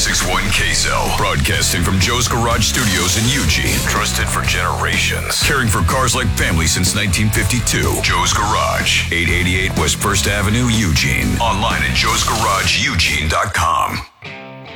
96.1 KSL. Broadcasting from Joe's Garage Studios in Eugene. Trusted for generations. Caring for cars like family since 1952. Joe's Garage. 888 West 1st Avenue, Eugene. Online at joesgarageeugene.com.